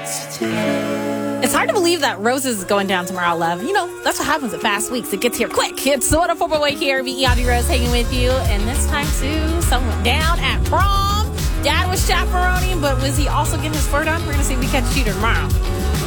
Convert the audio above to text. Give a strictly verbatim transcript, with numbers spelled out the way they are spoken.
It's hard to believe that Roses is going down tomorrow, love. You know, that's what happens at Fast Weeks. It gets here quick. It's the one oh four point one K R V, Audrey Rose hanging with you. And this time, too, someone went down at prom. Dad was chaperoning, but was he also getting his flirt on? We're going to see if we catch Cheater tomorrow.